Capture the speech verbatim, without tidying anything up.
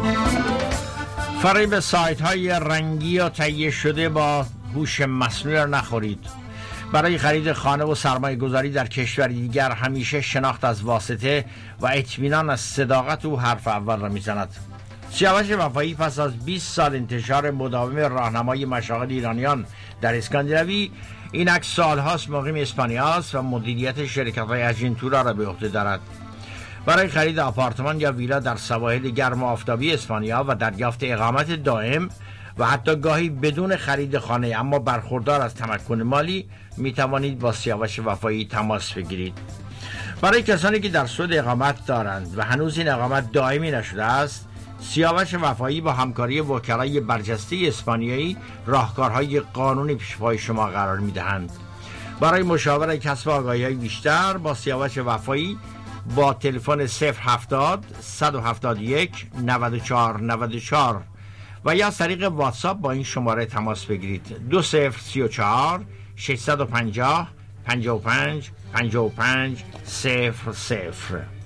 فریب سایت های رنگی و تهیه شده با هوش مصنوعی را نخورید. برای خرید خانه و سرمایه گذاری در کشوری دیگر همیشه شناخت از واسطه و اطمینان از صداقت او حرف اول را میزند. سیاوش وفایی پس از بیست سال انتشار مداوم راهنمای مشاغل ایرانیان در اسکاندیناوی، اینک سالهاست مقیم اسپانیا است و مدیریت شرکت‌های اجنتورا را به عهده دارد. برای خرید آپارتمان یا ویلا در سواحل گرم و آفتابی اسپانیا و دریافت اقامت دائم و حتی گاهی بدون خرید خانه اما برخوردار از تمکن مالی، می توانید با سیاوش وفایی تماس بگیرید. برای کسانی که در سود اقامت دارند و هنوز این اقامت دائمی نشده است، سیاوش وفایی با همکاری وکلای برجسته اسپانیایی راهکارهای قانونی پیش پای شما قرار می دهند. برای مشاوره کسب آگاهی بیشتر با سیاوش وفایی با تلفن صفر هفتاد صد و هفتاد و یک نود و چهار نود و چهار و یا از طریق واتساپ با این شماره تماس بگیرید. دو صفر سی و چهار ششصد و پنجاه پنجاه و پنج پنجاه و پنج صفر صفر.